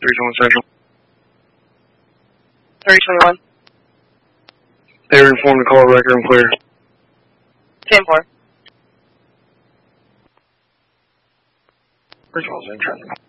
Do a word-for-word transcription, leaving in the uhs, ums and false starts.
three twenty-one Central. three twenty-one. They were informed to call record and clear. ten four. three twenty-one Central.